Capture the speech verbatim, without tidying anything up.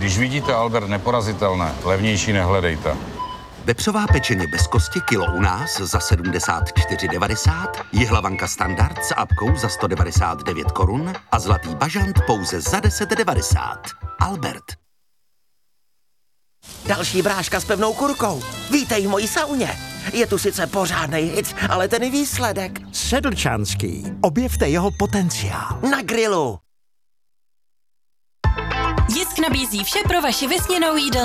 Když vidíte Albert neporazitelné, levnější nehledejte. Vepřová pečeně bez kosti kilo u nás za sedmdesát čtyři devadesát, jihlavanka standard s apkou za sto devadesát devět korun a zlatý bažant pouze za deset devadesát. Albert. Další bráška s pevnou kurkou. Vítej v mojí sauně. Je tu sice pořádnej hic, ale ten výsledek. Sedlčanský. Objevte jeho potenciál. Na grilu. Jisk nabízí vše pro vaši vysněnou jídelnu.